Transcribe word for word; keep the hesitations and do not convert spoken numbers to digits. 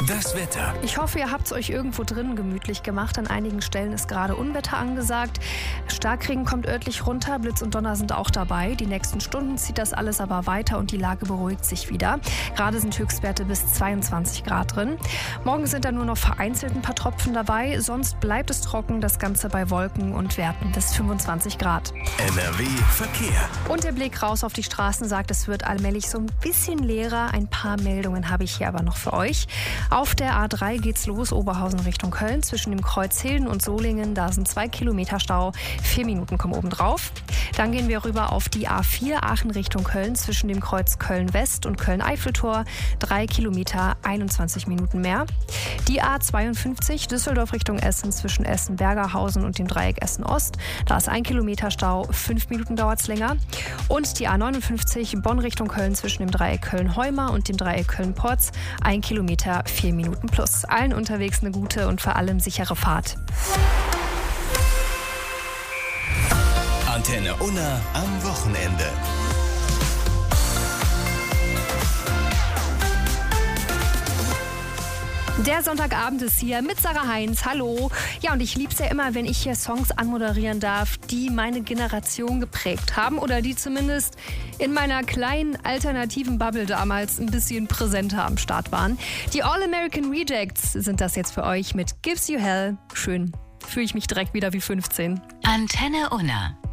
Das Wetter. Ich hoffe, ihr habt es euch irgendwo drin gemütlich gemacht. An einigen Stellen ist gerade Unwetter angesagt. Starkregen kommt örtlich runter, Blitz und Donner sind auch dabei. Die nächsten Stunden zieht das alles aber weiter und die Lage beruhigt sich wieder. Gerade sind Höchstwerte bis zweiundzwanzig Grad drin. Morgen sind da nur noch vereinzelt ein paar Tropfen dabei. Sonst bleibt es trocken, das Ganze bei Wolken und Werten bis fünfundzwanzig Grad. N R W Verkehr. Und der Blick raus auf die Straßen sagt, es wird allmählich so ein bisschen leerer. Ein paar Meldungen habe ich hier aber noch für euch. Auf der A drei geht's los, Oberhausen Richtung Köln. Zwischen dem Kreuz Hilden und Solingen, da sind zwei Kilometer Stau. Vier Minuten kommen oben drauf. Dann gehen wir rüber auf die A vier, Aachen Richtung Köln. Zwischen dem Kreuz Köln-West und Köln-Eiffeltor. Drei Kilometer, einundzwanzig Minuten mehr. Die A zweiundfünfzig, Düsseldorf Richtung Essen. Zwischen Essen-Bergerhausen und dem Dreieck Essen-Ost. Da ist ein Kilometer Stau. Fünf Minuten dauert es länger. Und die A neunundfünfzig, Bonn Richtung Köln. Zwischen dem Dreieck Köln-Heuma und dem Dreieck Köln-Porz. Ein Kilometer, vier Minuten plus. Allen unterwegs eine gute und vor allem sichere Fahrt. Antenne Unna am Wochenende. Der Sonntagabend ist hier mit Sarah Heinz. Hallo. Ja, und ich liebe es ja immer, wenn ich hier Songs anmoderieren darf, die meine Generation geprägt haben oder die zumindest in meiner kleinen alternativen Bubble damals ein bisschen präsenter am Start waren. Die All-American Rejects sind das jetzt für euch mit Gives You Hell. Schön. Fühle ich mich direkt wieder wie fünfzehn. Antenne Unna.